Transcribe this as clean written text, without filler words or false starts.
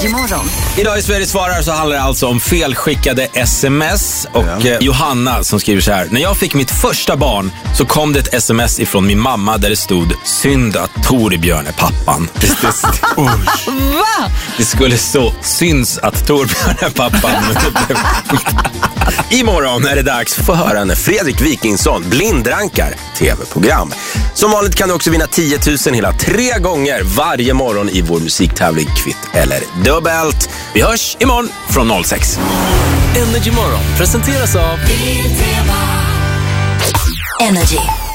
Energy Morgon. Idag i Sveriges svarar så handlar det alltså om felskickade sms. Och Johanna som skriver så här: när jag fick mitt första barn så kom det ett sms ifrån min mamma där det stod: synd att Torbjörn är pappan. Va? Det skulle så syns att Torbjörn är pappan. Imorgon är det dags för att höra när Fredrik Wikingsson blindrankar tv-program. Som vanligt kan du också vinna 10 000 hela 3 gånger varje morgon i vår musiktävling Kvitt eller dubbelt. Vi hörs imorgon från 06. Energy Morgon presenteras av Energy.